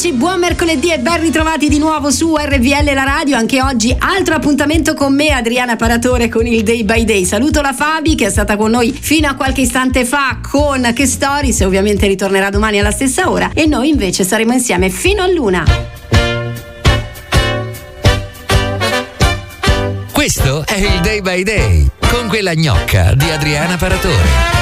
amici, buon mercoledì e ben ritrovati di nuovo su RVL la radio. Anche oggi altro appuntamento con me, Adriana Paratore, con il Day by Day. Saluto la Fabi che è stata con noi fino a qualche istante fa con Che Stories, e ovviamente ritornerà domani alla stessa ora, e noi invece saremo insieme fino all'una. Questo è il Day by Day con quella gnocca di Adriana Paratore.